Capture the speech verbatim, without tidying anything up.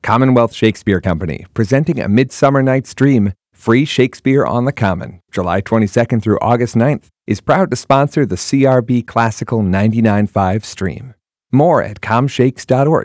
Commonwealth Shakespeare Company, presenting A Midsummer Night's Dream, free Shakespeare on the Common, July twenty-second through August ninth, is proud to sponsor the C R B Classical ninety-nine point five stream. More at com shakes dot org.